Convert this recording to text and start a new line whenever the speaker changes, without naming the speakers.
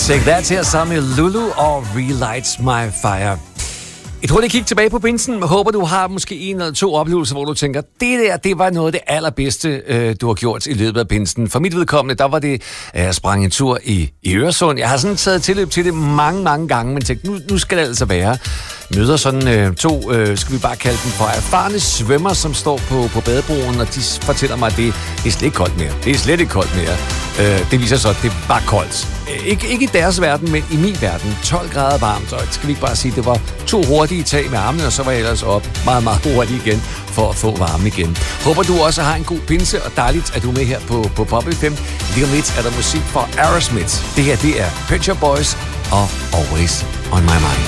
Take That her sammen med Lulu og Relights My Fire. Et hurtigt kig tilbage på pinsen. Håber, du har måske en eller to oplevelser, hvor du tænker, det var noget af det allerbedste, du har gjort i løbet af pinsen. For mit vedkommende, der var det, at jeg sprang en tur i Øresund. Jeg har sådan taget tilløb til det mange gange, men tænkte, nu skal det altså være. Møder sådan to, skal vi bare kalde dem for erfarne svømmer, som står på badebroen, og de fortæller mig, at det er slet ikke koldt mere. Det er slet ikke koldt mere. Det viser så, at det var koldt. Ikke i deres verden, men i min verden. 12 grader varmt, og skal vi ikke bare sige, at det var 2 hurtige tag med armene, og så var jeg ellers op meget hurtigt igen for at få varme igen. Håber du også har en god pinse, og dejligt, at du er med her på Bobby 5. Lige om lidt er der musik fra Aerosmith. Det her, det er Pet Shop Boys og Always On My Mind.